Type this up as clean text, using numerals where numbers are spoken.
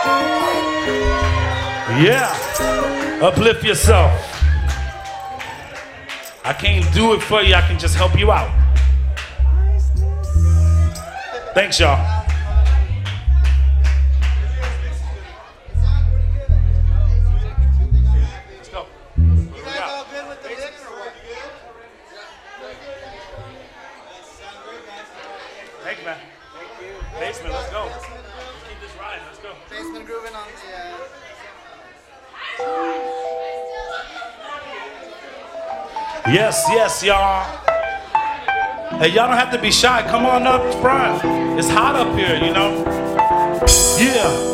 Yeah. Uplift yourself. I can't do it for you, I can just help you out. Thanks, y'all. Let's go. You guys all good with the lips or what? Thank you, man. Thank you. Basement, let's go. Let's keep this riding, let's go. Basement grooving on the Yes, yes, y'all. Hey, y'all don't have to be shy. Come on up front. It's hot up here, you know? Yeah.